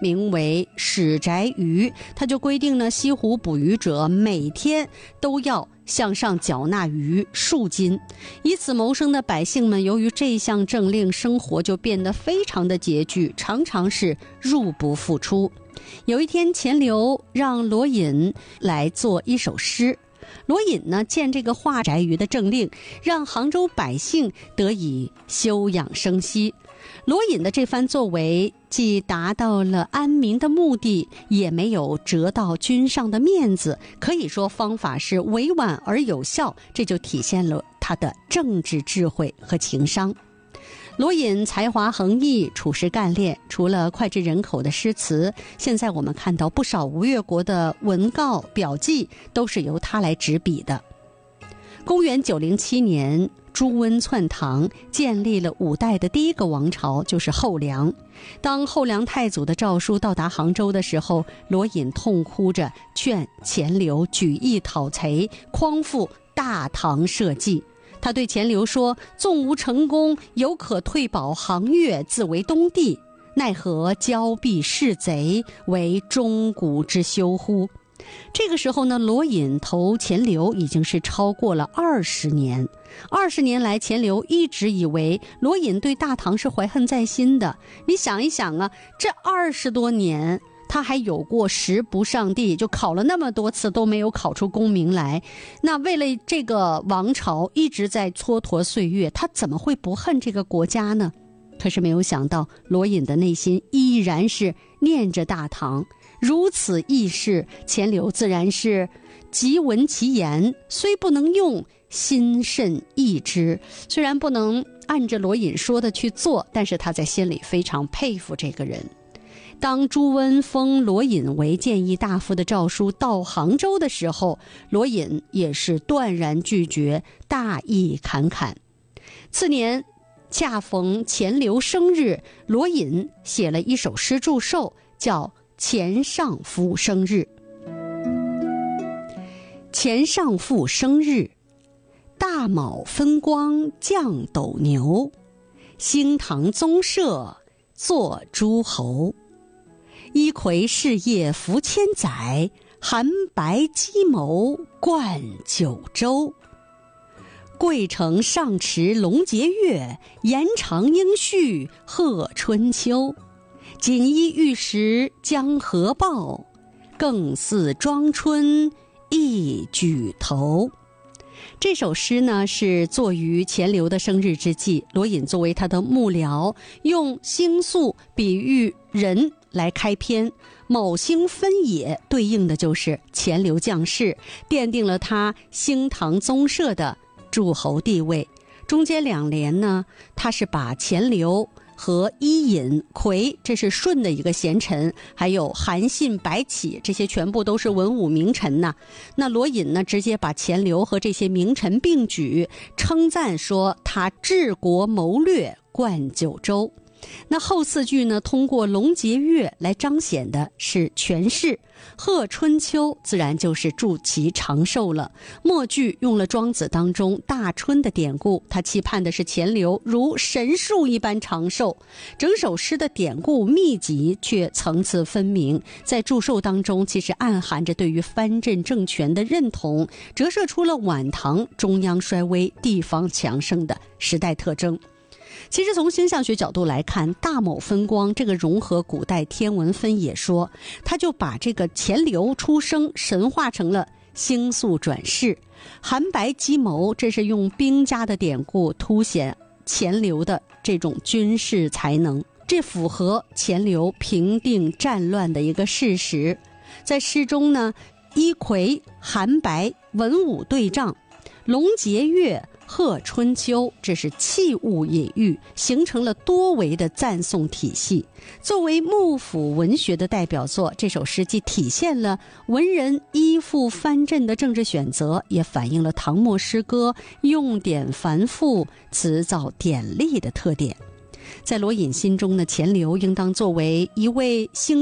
名为史宅鱼，它就规定呢，西湖捕鱼者每天都要向上缴纳鱼数斤。以此谋生的百姓们，由于这项政令，生活就变得非常的拮据，常常是入不敷出。有一天，钱镠让罗隐来做一首诗。罗隐呢，见这个画宅鱼的政令，让杭州百姓得以休养生息。罗隐的这番作为，既达到了安民的目的，也没有折到君上的面子，可以说方法是委婉而有效，这就体现了他的政治智慧和情商。罗隐才华横溢，处事干练，除了脍炙人口的诗词，现在我们看到不少吴越国的文告表记都是由他来执笔的。公元907年，朱温篡唐，建立了5代的第一个王朝，就是后梁。当后梁太祖的诏书到达杭州的时候，罗隐痛哭着劝钱镠举义讨贼，匡复大唐社稷。他对钱镠说：纵无成功，犹可退保杭越，自为东帝，奈何骄敝弑贼，为钟鼓之休乎？这个时候呢，罗隐投钱镠已经是超过了20年。20年来，钱镠一直以为罗隐对大唐是怀恨在心的。你想一想啊，这20多年他还有过时不上帝，就考了那么多次都没有考出功名来。那为了这个王朝一直在蹉跎岁月，他怎么会不恨这个国家呢？可是没有想到，罗隐的内心依然是念着大唐。如此义士，钱镠自然是极闻其言，虽不能用，心甚异之。虽然不能按着罗隐说的去做，但是他在心里非常佩服这个人。当朱温封罗隐为谏议大夫的诏书到杭州的时候，罗隐也是断然拒绝，大义侃侃。次年恰逢钱镠生日，罗隐写了一首诗祝寿，叫钱尚夫生日。钱尚夫生日，大卯分光降斗牛，兴唐宗社做诸侯。一魁事业服千载，韩白鸡谋冠九州。桂城上池龙节月，延长应续贺春秋。锦衣玉食江河报，更似庄春一举头。这首诗呢，是作于钱镠的生日之际，罗隐作为他的幕僚，用星宿比喻人来开篇。卯星分野对应的就是钱镠将士，奠定了他兴唐宗社的诸侯地位。中间2联呢，他是把钱镠和伊尹、夔，这是舜的一个贤臣，还有韩信、白起，这些全部都是文武名臣呐。那罗隐呢，直接把钱镠和这些名臣并举，称赞说他治国谋略，冠九州。那后4句呢，通过龙节月来彰显的是权势，贺春秋自然就是祝其长寿了。末句用了庄子当中大春的典故，他期盼的是钱镠如神树一般长寿。整首诗的典故密集却层次分明，在祝寿当中其实暗含着对于藩镇政权的认同，折射出了晚唐中央衰微、地方强盛的时代特征。其实从星象学角度来看，大卯分光这个融合古代天文分野说，他就把这个钱镠出生神化成了星宿转世。韩白鸡谋，这是用兵家的典故凸显钱镠的这种军事才能，这符合钱镠平定战乱的一个事实。在诗中呢，一魁、韩白文武对仗，龙节月、贺春秋，这是器物隐喻，形成了多维的赞颂体系。作为幕府文学的代表作，这首诗既体现了文人依附藩镇的政治选择，也反映了唐末诗歌用典繁复、辞藻典丽的特点。在罗隐心中呢，钱镠应当作为一位兴